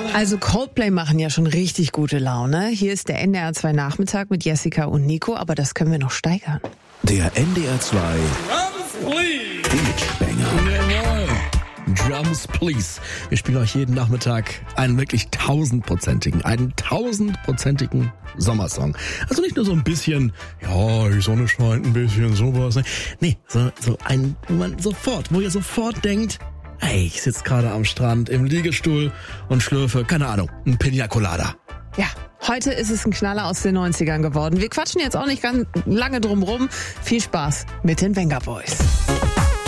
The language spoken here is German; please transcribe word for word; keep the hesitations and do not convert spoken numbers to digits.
Also Coldplay machen ja schon richtig gute Laune. Hier ist der N D R zwei Nachmittag mit Jessica und Nico, aber das können wir noch steigern. Der N D R zwei Jawohl. Drums, please. Wir spielen euch jeden Nachmittag einen wirklich tausendprozentigen, einen tausendprozentigen Sommersong. Also nicht nur so ein bisschen, ja, die Sonne scheint ein bisschen, sowas. Nee, so, so ein, wo man sofort, wo ihr sofort denkt, ey, ich sitze gerade am Strand im Liegestuhl und schlürfe, keine Ahnung, ein Pina Colada. Ja, heute ist es ein Knaller aus den neunzigern geworden. Wir quatschen jetzt auch nicht ganz lange drum rum. Viel Spaß mit den Venga Boys.